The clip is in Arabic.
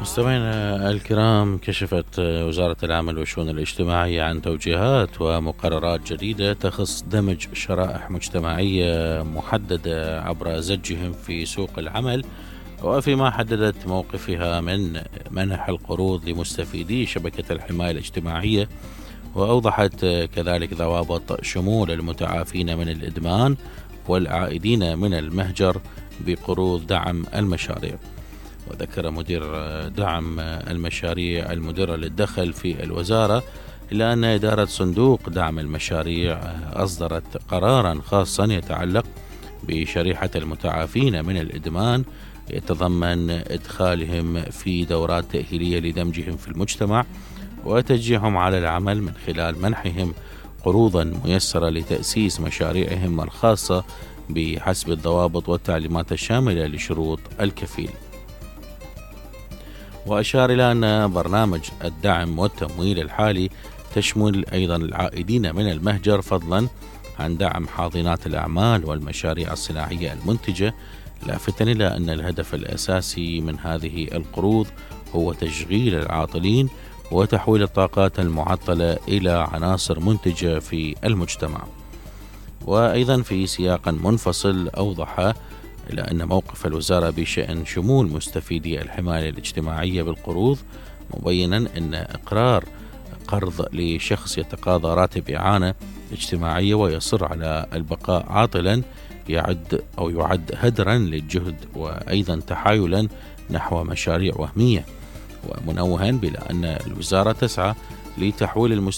مستمعينا الكرام، كشفت وزارة العمل والشؤون الاجتماعية عن توجيهات ومقررات جديدة تخص دمج شرائح مجتمعية محددة عبر زجهم في سوق العمل، وفيما حددت موقفها من منح القروض لمستفيدي شبكة الحماية الاجتماعية، وأوضحت كذلك ضوابط شمول المتعافين من الإدمان والعائدين من المهجر بقروض دعم المشاريع. وذكر مدير دعم المشاريع المديرة للدخل في الوزارة إلا أن إدارة صندوق دعم المشاريع أصدرت قرارا خاصا يتعلق بشريحة المتعافين من الإدمان، يتضمن إدخالهم في دورات تأهيلية لدمجهم في المجتمع وتشجيعهم على العمل من خلال منحهم قروضا ميسرة لتأسيس مشاريعهم الخاصة بحسب الضوابط والتعليمات الشاملة لشروط الكفيل. وأشار إلى أن برنامج الدعم والتمويل الحالي تشمل أيضا العائدين من المهجر، فضلا عن دعم حاضنات الأعمال والمشاريع الصناعية المنتجة، لافتا إلى أن الهدف الأساسي من هذه القروض هو تشغيل العاطلين وتحويل الطاقات المعطلة إلى عناصر منتجة في المجتمع. وأيضا في سياق منفصل أوضح إلى أن موقف الوزارة بشأن شمول مستفيدي الحماية الاجتماعية بالقروض، مبينا أن إقرار قرض لشخص يتقاضى راتب إعانة اجتماعية ويصر على البقاء عاطلا يعد هدرا للجهد وأيضا تحايلا نحو مشاريع وهمية، ومنوها بأن الوزارة تسعى لتحويل